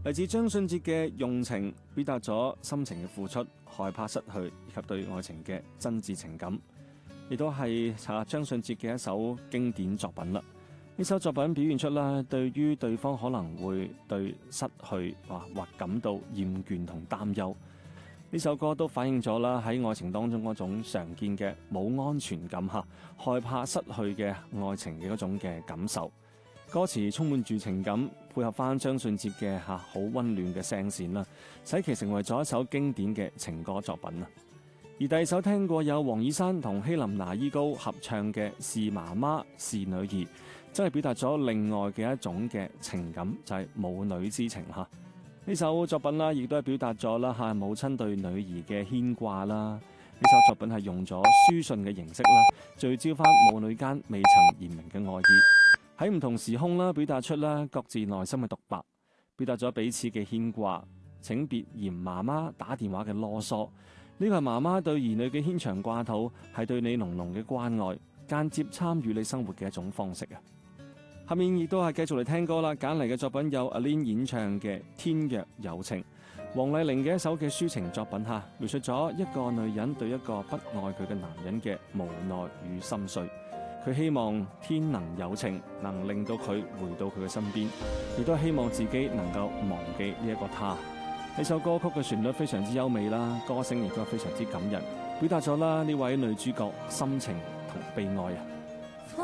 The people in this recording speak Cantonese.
嚟自張信哲嘅用情，表達咗心情嘅付出、害怕失去以及對愛情嘅真摯情感，亦都係張信哲嘅一首經典作品啦。呢首作品表現出啦，對於對方可能會對失去或感到厭倦同擔憂。呢首歌都反映咗啦喺愛情當中嗰種常見嘅冇安全感害怕失去嘅愛情嘅嗰種嘅感受。歌詞充滿住情感，配合翻張信哲嘅好溫暖嘅聲線啦，使其成為咗一首經典嘅情歌作品啦。而第二首聽過有黃綺珊同希林娜依高合唱嘅《是媽媽是女兒》，真係表達咗另外嘅一種嘅情感，就係母女之情哈。呢首作品啦，亦都係表達咗啦母親對女兒嘅牽掛啦。呢首作品係用咗書信嘅形式啦，聚焦翻母女間未曾言明嘅愛意。喺唔同時空啦，表達出啦各自內心嘅獨白，表達咗彼此嘅牽掛。請別嫌媽媽打電話嘅囉嗦，呢個係媽媽對兒女嘅牽腸掛肚，係對你濃濃嘅關愛，間接參與你生活嘅一種方式啊！下面亦都係繼續嚟聽歌啦，揀嚟嘅作品有 Aline 演唱嘅《天若有情》，黃麗玲嘅一首嘅抒情作品描述咗一個女人對一個不愛佢嘅男人嘅無奈與心碎。佢希望天能有情，能令到佢回到佢嘅身邊，亦都希望自己能夠忘記呢一個他。呢首歌曲嘅旋律非常之優美啦，歌聲亦都係非常之感人，表達咗啦呢位女主角心情同悲哀啊！